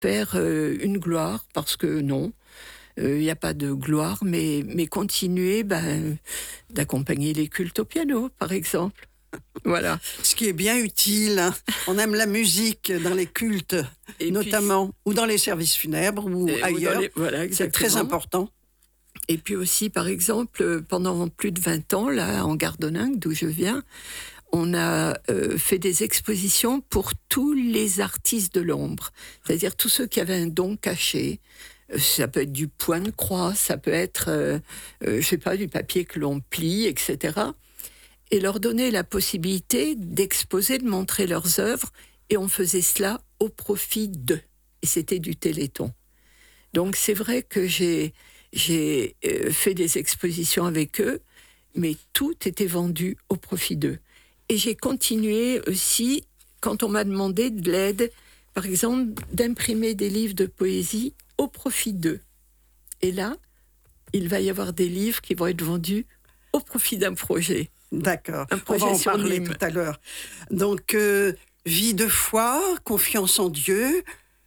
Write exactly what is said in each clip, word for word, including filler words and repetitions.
perd euh, une gloire, parce que non, il euh, n'y a pas de gloire, mais, mais continuer ben, d'accompagner les cultes au piano, par exemple. Voilà. Ce qui est bien utile. Hein. On aime la musique dans les cultes, et notamment, puis, ou dans les services funèbres, ou ailleurs. Ou les, voilà, c'est très important. Et puis aussi, par exemple, pendant plus de vingt ans, là, en Gardoningue, d'où je viens, on a euh, fait des expositions pour tous les artistes de l'ombre. C'est-à-dire tous ceux qui avaient un don caché. Ça peut être du point de croix, ça peut être, euh, euh, je sais pas, du papier que l'on plie, et cetera. Et leur donner la possibilité d'exposer, de montrer leurs œuvres. Et on faisait cela au profit d'eux. Et c'était du Téléthon. Donc c'est vrai que j'ai, j'ai euh, fait des expositions avec eux, mais tout était vendu au profit d'eux. Et j'ai continué aussi, quand on m'a demandé de l'aide, par exemple, d'imprimer des livres de poésie au profit d'eux. Et là, il va y avoir des livres qui vont être vendus au profit d'un projet. D'accord, on va en parler Nîmes. Tout à l'heure. Donc, euh, vie de foi, confiance en Dieu,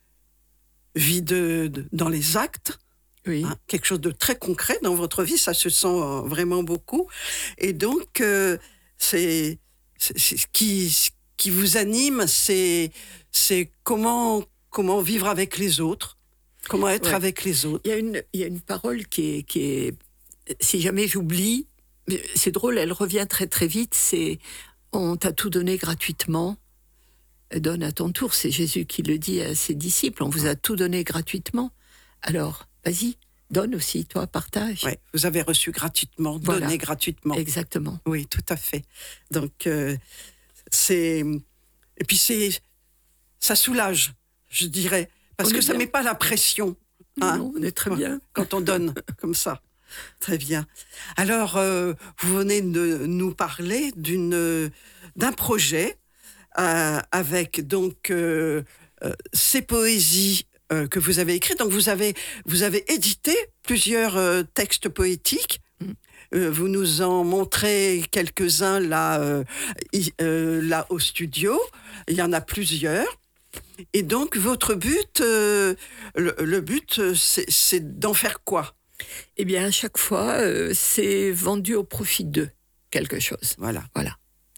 vie de, de, dans les actes, oui. hein, quelque chose de très concret dans votre vie, ça se sent vraiment beaucoup. Et donc, euh, c'est, c'est, c'est ce, qui, ce qui vous anime, c'est, c'est comment, comment vivre avec les autres, comment être ouais. avec les autres. Il y a une, il y a une parole qui est, qui est, si jamais j'oublie, c'est drôle, elle revient très très vite, c'est on t'a tout donné gratuitement, donne à ton tour, c'est Jésus qui le dit à ses disciples, on vous a tout donné gratuitement, alors vas-y, donne aussi, toi, partage. Oui, vous avez reçu gratuitement, voilà. donné gratuitement. Exactement. Oui, tout à fait. Donc, euh, c'est... Et puis, c'est... ça soulage, je dirais, parce on que ça ne met pas la pression. Hein, non, on est très bien. Quand on donne comme ça. Très bien. Alors, euh, vous venez de nous parler d'une, euh, d'un projet euh, avec donc euh, euh, ces poésies euh, que vous avez écrites. Donc, vous avez, vous avez édité plusieurs euh, textes poétiques. Mm. Euh, vous nous en montrez quelques-uns là, euh, y, euh, là au studio. Il y en a plusieurs. Et donc, votre but, euh, le, le but, c'est, c'est d'en faire quoi ? Eh bien, à chaque fois, euh, c'est vendu au profit d'eux, quelque chose. Voilà. Voilà.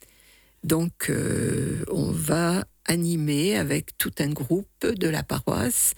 Donc, euh, on va animer avec tout un groupe de la paroisse.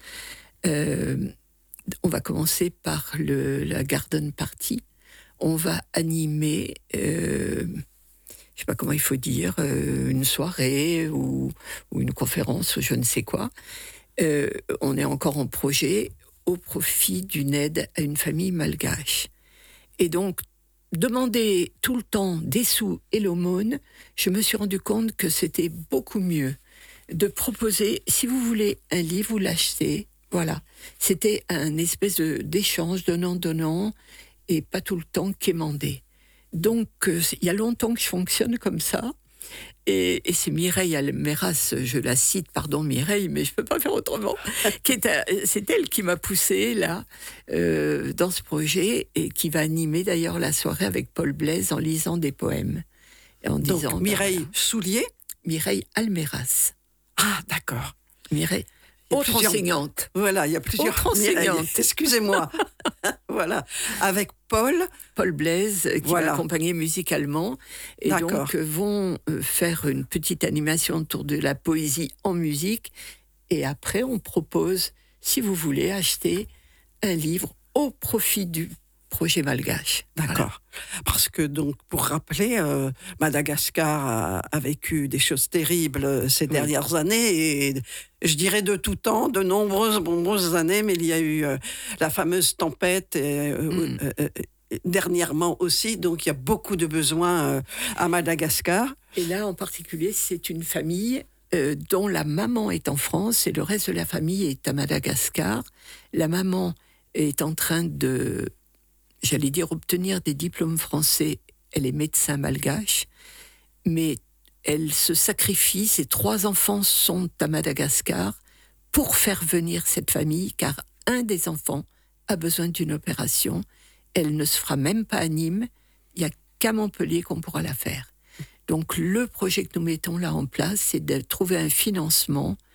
Euh, on va commencer par le, la garden party. On va animer, euh, je ne sais pas comment il faut dire, euh, une soirée ou, ou une conférence ou je ne sais quoi. Euh, on est encore en projet au profit d'une aide à une famille malgache. Et donc, demander tout le temps des sous et l'aumône, je me suis rendu compte que c'était beaucoup mieux de proposer, si vous voulez un livre, vous l'achetez, voilà. C'était un espèce de, d'échange donnant-donnant et pas tout le temps quémander. Donc, euh, il y a longtemps que je fonctionne comme ça. Et, et c'est Mireille Almeras, je la cite, pardon Mireille, mais je ne peux pas faire autrement, qui est à, c'est elle qui m'a poussée là, euh, dans ce projet et qui va animer d'ailleurs la soirée avec Paul Blaise en lisant des poèmes. Et en Donc disant, Mireille ben, Soulier Mireille Almeras. Ah d'accord. Mireille, autre plusieurs... enseignante. Voilà, il y a plusieurs autre enseignante. Excusez-moi. Voilà, avec Paul. Paul Blaise, qui voilà. va accompagner musicalement. Et D'accord. donc, vont faire une petite animation autour de la poésie en musique. Et après, on propose, si vous voulez, acheter un livre au profit du projet malgache. D'accord. Voilà. Parce que, donc, pour rappeler, euh, Madagascar a, a vécu des choses terribles ces dernières oui. années, et je dirais de tout temps, de nombreuses, nombreuses années, mais il y a eu euh, la fameuse tempête, et, euh, mm. euh, euh, dernièrement aussi, donc il y a beaucoup de besoins euh, à Madagascar. Et là, en particulier, c'est une famille euh, dont la maman est en France, et le reste de la famille est à Madagascar. La maman est en train de... j'allais dire obtenir des diplômes français, elle est médecin malgache, mais elle se sacrifie, ses trois enfants sont à Madagascar, pour faire venir cette famille, car un des enfants a besoin d'une opération. Elle ne se fera même pas à Nîmes, il n'y a qu'à Montpellier qu'on pourra la faire. Donc le projet que nous mettons là en place, c'est de trouver un financement.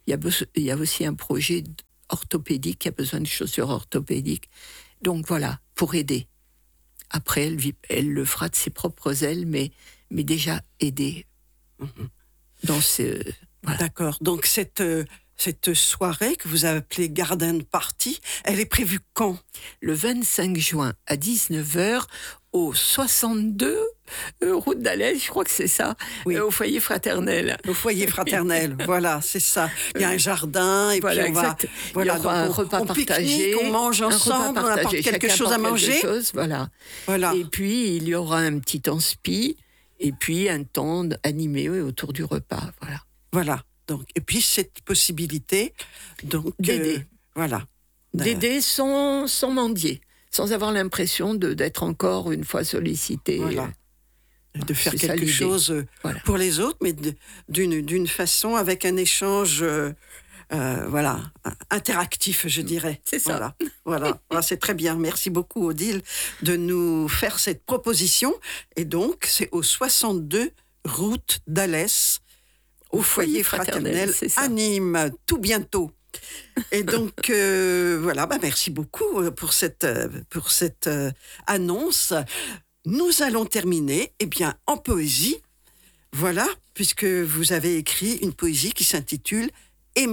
Il y a, be- il y a aussi un projet orthopédique qui a besoin de chaussures orthopédiques. Donc voilà, pour aider. Après, elle, vit- elle le fera de ses propres ailes, mais, mais déjà aider. Mhm. Dans ce, voilà. D'accord. Donc cette, euh, cette soirée que vous appelez Garden Party, elle est prévue quand? Le vingt-cinq juin à dix-neuf heures au soixante-deux euh, route d'Alès, je crois que c'est ça, Oui. euh, au foyer fraternel. Au foyer fraternel, voilà, c'est ça. Il y a un jardin et Voilà, puis on va, exact. voilà, Il y aura donc un on, repas on partagé, pique-nique, on mange un repas ensemble, on apporte partagé, quelque chacun chose à apporte manger. quelque chose, voilà. Voilà, Et puis il y aura un petit temps spi et puis un temps animé autour du repas, voilà. voilà. Donc et puis cette possibilité, donc D'aider. euh, voilà, D'aider sans, sans mendier, sans avoir l'impression de, d'être encore une fois sollicité. voilà. de faire C'est ça quelque l'idée. chose euh, Voilà. pour les autres, mais de- d'une d'une façon avec un échange, euh, euh, voilà, interactif, je dirais. C'est ça. Voilà, voilà. Voilà, c'est très bien. Merci beaucoup, Odile, de nous faire cette proposition. Et donc, c'est au soixante-deux route d'Alès, au foyer fraternel, c'est ça. à Nîmes, tout bientôt. Et donc, euh, voilà, bah, merci beaucoup pour cette, euh, pour cette euh, annonce. Nous allons terminer, eh bien, en poésie. Voilà, puisque vous avez écrit une poésie qui s'intitule « Aimer ».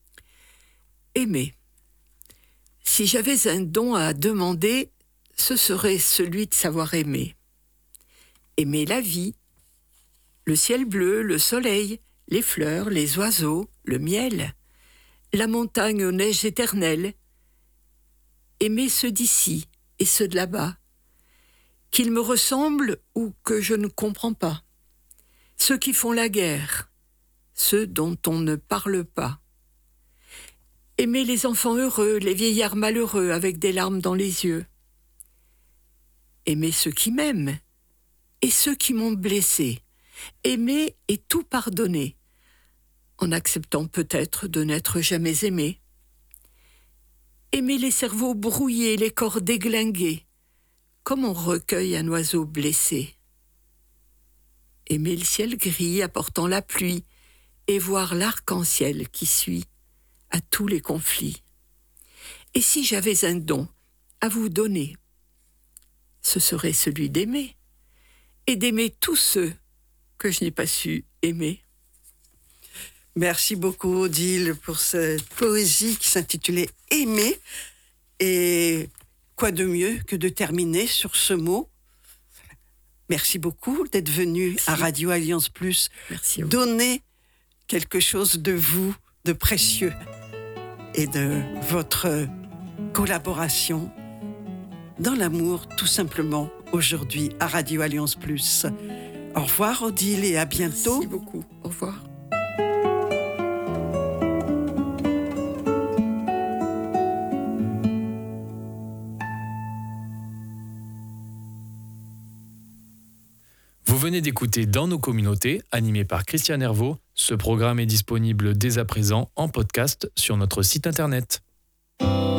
Aimer. Si j'avais un don à demander, ce serait celui de savoir aimer. Aimer la vie, le ciel bleu, le soleil, les fleurs, les oiseaux, le miel, la montagne aux neiges éternelles. Aimer ceux d'ici et ceux de là-bas, qu'ils me ressemblent ou que je ne comprends pas. Ceux qui font la guerre, ceux dont on ne parle pas. Aimer les enfants heureux, les vieillards malheureux avec des larmes dans les yeux. Aimer ceux qui m'aiment et ceux qui m'ont blessé. Aimer et tout pardonner, en acceptant peut-être de n'être jamais aimé. Aimer les cerveaux brouillés, les corps déglingués, comme on recueille un oiseau blessé. Aimer le ciel gris apportant la pluie et voir l'arc-en-ciel qui suit à tous les conflits. Et si j'avais un don à vous donner, ce serait celui d'aimer, et d'aimer tous ceux que je n'ai pas su aimer. Merci beaucoup, Odile, pour cette poésie qui s'intitulait « Aimer ». Et quoi de mieux que de terminer sur ce mot. Merci beaucoup d'être venu Merci. à Radio Alliance Plus, Merci à vous. donner quelque chose de vous, de précieux, et de votre collaboration dans l'amour, tout simplement, aujourd'hui à Radio Alliance Plus. Au revoir, Odile, et à bientôt. Merci beaucoup. Au revoir. Vous venez d'écouter Dans nos communautés, animé par Christian Hervaux. Ce programme est disponible dès à présent en podcast sur notre site internet.